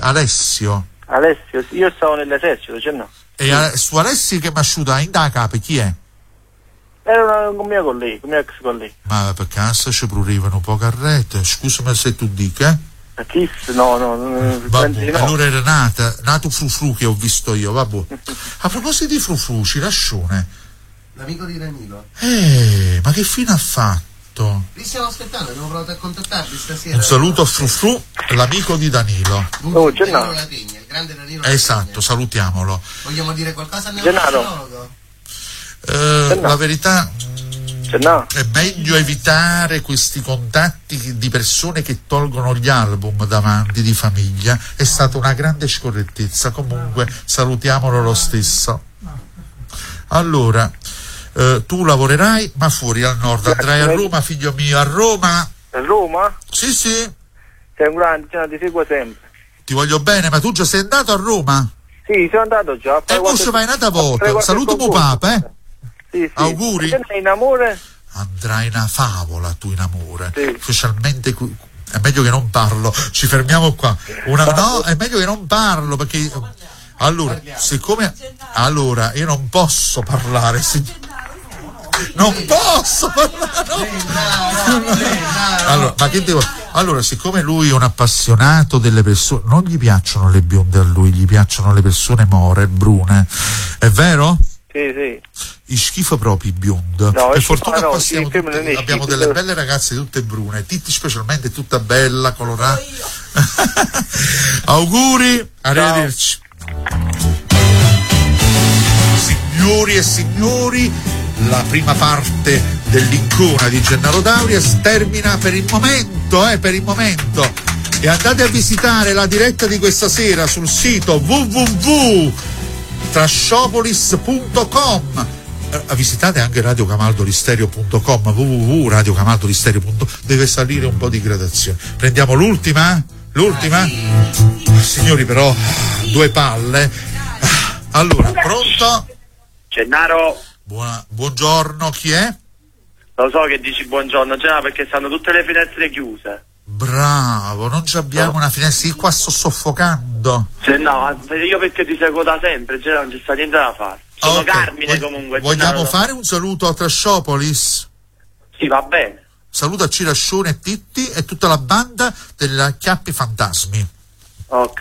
Alessio. Alessio, io stavo nell'esercito, cioè no. E su Alessio che mi asciuta in da capo, chi è? Era un mio collega, un mio ex collega. Ma per caso ci prurivano un po' carrette? Scusami se tu dica. A Kiss? No. Vabbè, no. allora era nato Frufru che ho visto io, vabbè. A proposito di Frufru, Cirascione. L'amico di Danilo. Ma che fine ha fatto? Li stiamo aspettando, abbiamo provato a contattarli stasera. Un saluto a Frufru, l'amico di Danilo. Danilo Lategna, il grande Danilo Lategna. Esatto, salutiamolo. Vogliamo dire qualcosa al Gennaro? La verità è meglio evitare questi contatti di persone che tolgono gli album davanti di famiglia. È stata una grande scorrettezza. Comunque salutiamolo lo stesso. Allora, tu lavorerai ma fuori al nord, andrai a Roma, figlio mio. A Roma? A Roma? Sì. Sei un grande, ti seguo sempre. Ti voglio bene, ma tu già sei andato a Roma? Sì, sono andato già. E poi ci vai un'altra volta. Saluto mio papa, Sì. Auguri. In amore? Andrai una favola tu in amore, sì. Specialmente è meglio che non parlo, ci fermiamo qua. No, è meglio che non parlo perché allora, siccome io non posso parlare, non posso parlare. Allora, ma che devo? Allora, siccome lui è un appassionato delle persone, non gli piacciono le bionde a lui, gli piacciono le persone more, brune, è vero? Sì. I schifo proprio i bionde. No, per fortuna qua abbiamo delle belle ragazze tutte brune, Titti specialmente tutta bella, colorata. Auguri, arrivederci. Signori e signori, la prima parte dell'icona di Gennaro D'Auria termina per il momento. E andate a visitare la diretta di questa sera sul sito www.trasciopolis.com. Visitate anche radiocamaldolistereo.com, www.radiocamaldolistereo.com. Deve salire un po' di gradazione. Prendiamo l'ultima? Signori, però due palle. Allora, pronto? Gennaro. Buongiorno, chi è? Lo so che dici buongiorno, Gennaro, perché stanno tutte le finestre chiuse. Bravo, non ci abbiamo una finestra, io qua sto soffocando. No, io perché ti seguo da sempre, non ci sta niente da fare. Sono Carmine comunque. Vogliamo fare un saluto a Trasciopolis? Sì, va bene. Saluto a Cirascione e Titti e tutta la banda delle Chiappi Fantasmi. Ok.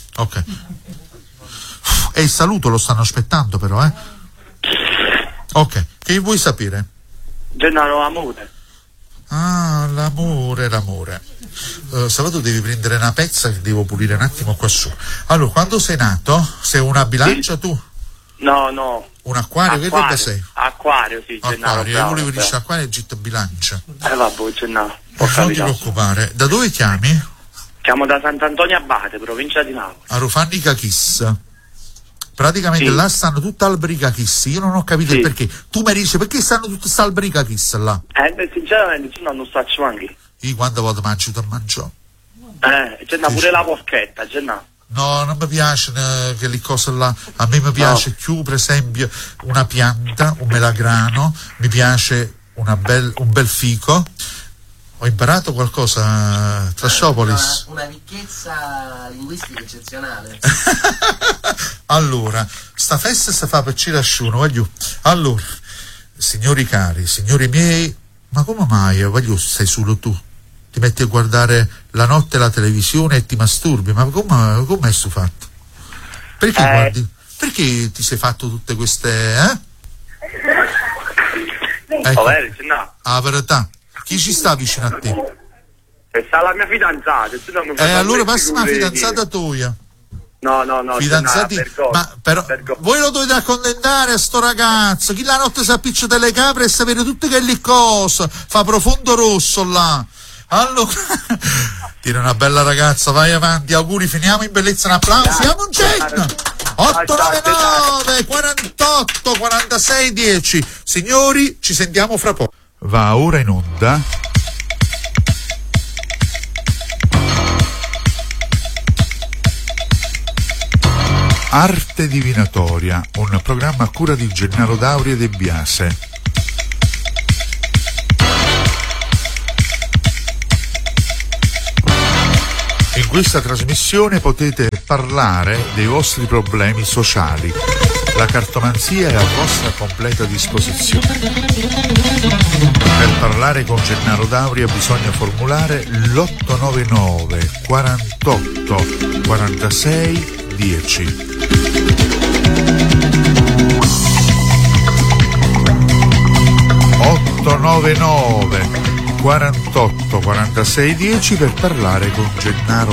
E il saluto lo stanno aspettando però, Ok, che vuoi sapere? Gennaro, amore. Ah, l'amore. Sabato devi prendere una pezza che devo pulire un attimo qua su. Allora, quando sei nato? Sei una bilancia tu? No. Un acquario? Che roba sei? Acquario, sì, Gennaro. Acquario, io volevo dire acquario e gitto bilancia. Vabbè, Gennaro. Non ti preoccupare. Da dove chiami? Chiamo da Sant'Antonio Abate, provincia di Napoli. A Rofannica Kiss. Praticamente là stanno tutte albrica Kiss. Io non ho capito il perché. Tu mi dici perché stanno tutte queste albrica Kiss là? Sinceramente non faccio anche. Io quando vado mangio te mangio. Gennaro, pure la porchetta, Gennaro. No, non mi piace che le cose là. A me mi piace più, per esempio, una pianta, un melagrano, mi piace un bel fico. Ho imparato qualcosa, Trasciopolis. Una ricchezza linguistica eccezionale. Allora, sta festa si fa per Cirasciuno, voglio. Allora, signori cari, signori miei, ma come mai, voglio, sei solo tu? Ti metti a guardare la notte la televisione e ti masturbi, ma come hai fatto? Perché guardi? Perché ti sei fatto tutte queste, Ecco, la verità, chi ci sta vicino a te? Sta la mia fidanzata. Allora passa una fidanzata tua. No, fidanzati, ma però voi lo dovete accontentare a sto ragazzo. Chi la notte si appiccia delle capre e sapere tutte che le cose, fa profondo rosso là. Allora, tira una bella ragazza, vai avanti, auguri, finiamo in bellezza, un applauso, siamo un cenno. 899 48 46 10. Signori, ci sentiamo fra poco. Va ora in onda Arte Divinatoria, un programma a cura di Gennaro D'Auria e De Biase. In questa trasmissione potete parlare dei vostri problemi sociali. La cartomanzia è a vostra completa disposizione. Per parlare con Gennaro D'Auria bisogna formulare l'899 48 46 10. 899 48 46 10 per parlare con Gennaro